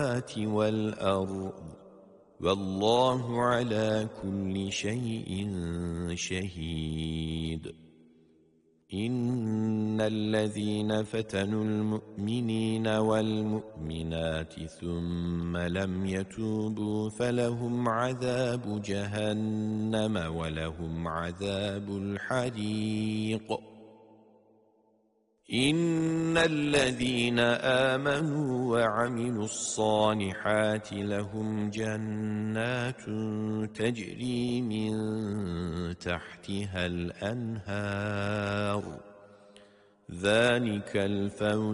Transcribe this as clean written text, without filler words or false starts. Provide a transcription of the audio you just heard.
والأرض والله على كل شيء شهيد. إن الذين فتنوا المؤمنين والمؤمنات ثم لم يتوبوا فلهم عذاب جهنم ولهم عذاب الحريق. إن الذين آمنوا وعملوا الصالحات لهم جنات تجري من تحتها الأنهار ذلك الفوز